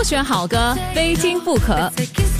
选好歌，非听不可。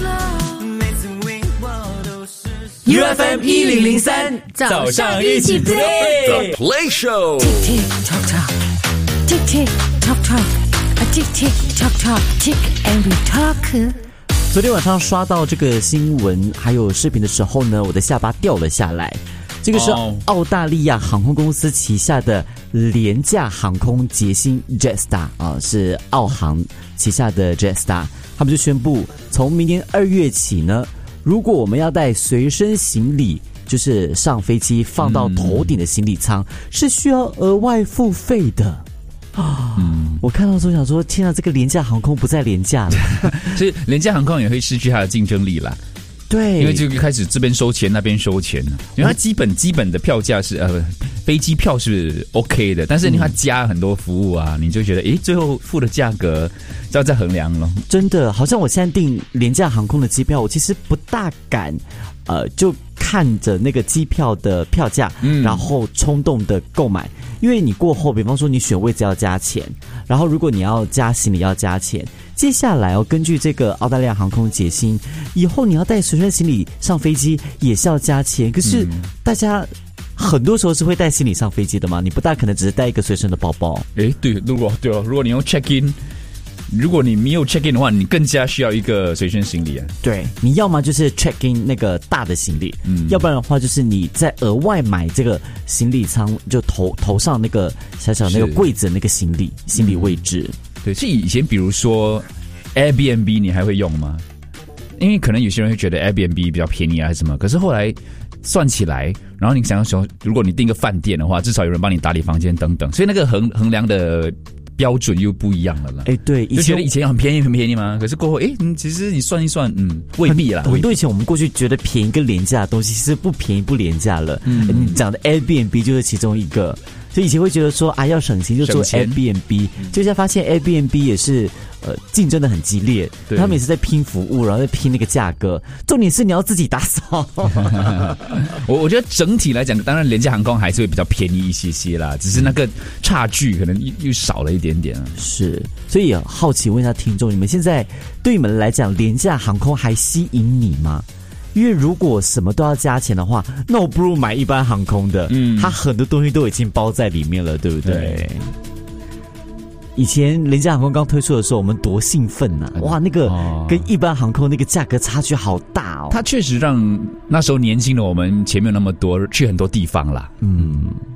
UFM 1003早上一起 play The Play Show Tick tock tock, tick tick tock tock, a tick tick tock tock, tick and we talk. 昨天晚上刷到这个新闻还有视频的时候呢，我的下巴掉了下来。这个是澳大利亚航空公司旗下的廉价航空捷星 Jetstar 啊，是澳航旗下的 Jetstar， 他们就宣布从明年2月起呢，如果我们要带随身行李，就是上飞机放到头顶的行李舱，是需要额外付费的。我看到之后想说，天啊，这个廉价航空不再廉价了， 所以廉价航空也会失去它的竞争力啦。 对， 因为就开始这边收钱那边收钱了，因为它基本的票价是飞机票是 OK 的，但是它加很多服务啊，你就觉得最后付的价格就要再衡量了。 真的，好像我现在订廉价航空的机票，我其实不大敢就看着那个机票的票价，然后冲动的购买，因为你过后，比方说你选位置要加钱，然后如果你要加行李要加钱，接下来根据这个澳大利亚航空捷星，以后你要带随身行李上飞机也是要加钱。可是大家很多时候是会带行李上飞机的嘛，你不大可能只是带一个随身的包包。 对，如果你用 check in。如果你没有 check in 的话，你更加需要一个随身行李啊。 对，你要么就是 check in 那个大的行李，要不然的话就是你再额外买这个行李舱，就头上那个小小那个柜子的那个行李位置。 对，所以以前比如说 Airbnb 你还会用吗？因为可能有些人会觉得 Airbnb 比较便宜啊还是什么，可是后来算起来，然后你想要说，如果你订个饭店的话，至少有人帮你打理房间等等，所以那个衡量的标准又不一样了啦。 对， 就觉得以前很便宜吗？可是过后，其实你算一算，未必啦。 很多以前我们过去觉得便宜跟廉价的东西，其实不便宜不廉价了。你讲的 Airbnb 就是其中一个。所以以前会觉得说要省钱就做 Airbnb， 就现在发现 Airbnb 也是竞争的很激烈，他们也是在拼服务，然后在拼那个价格。重点是你要自己打扫。 我觉得整体来讲，当然廉价航空还是会比较便宜一些啦，只是那个差距可能又少了一点点。是， 所以好奇问一下听众，你们现在对你们来讲，廉价航空还吸引你吗？因为如果什么都要加钱的话，那我不如买一般航空的，它很多东西都已经包在里面了，对不对？以前廉价航空刚推出的时候，我们多兴奋啊！哇，那个跟一般航空那个价格差距好大哦。 它确实让那时候年轻的我们钱没有那么多，去很多地方啦。